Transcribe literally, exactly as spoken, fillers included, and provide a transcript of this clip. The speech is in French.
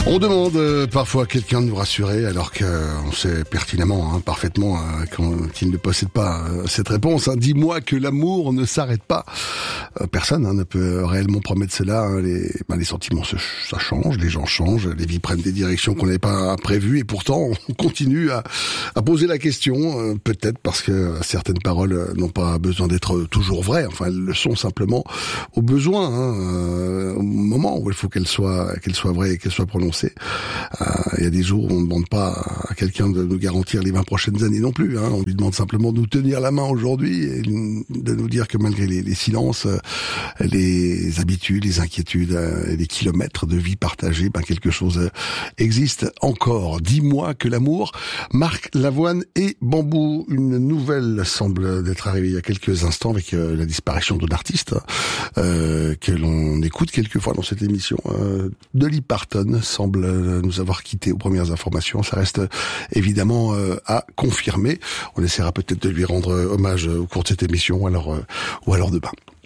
On demande euh, parfois à quelqu'un de nous rassurer alors qu'on sait pertinemment, hein, parfaitement, euh, qu'il ne possède pas euh, cette réponse. Hein. Dis-moi que l'amour ne s'arrête pas. Euh, personne hein, ne peut réellement promettre cela. Hein. Les, ben, les sentiments, se, ça change, les gens changent, les vies prennent des directions qu'on n'avait pas prévues et pourtant on continue à, à poser la question. Euh, peut-être parce que certaines paroles n'ont pas besoin d'être toujours vraies. Enfin, elles le sont simplement au besoin, hein, euh, au moment où il faut qu'elles soient, qu'elles soient vraies et qu'elles soient prononcées. Euh, il y a des jours où on ne demande pas à quelqu'un de nous garantir les vingt prochaines années non plus. Hein. On lui demande simplement de nous tenir la main aujourd'hui et de nous dire que malgré les, les silences, les habitudes, les inquiétudes et les kilomètres de vie partagée, ben quelque chose existe encore. Dis-moi que l'amour. Marc Lavoine et Bambou. Une nouvelle semble d'être arrivée il y a quelques instants avec euh, la disparition d'un artiste euh, que l'on écoute quelquefois dans cette émission. Euh, Dolly Parton semble nous avoir quittés aux premières informations. Ça reste évidemment euh, à confirmer. On essaiera peut-être de lui rendre hommage au cours de cette émission ou alors, euh, ou alors demain.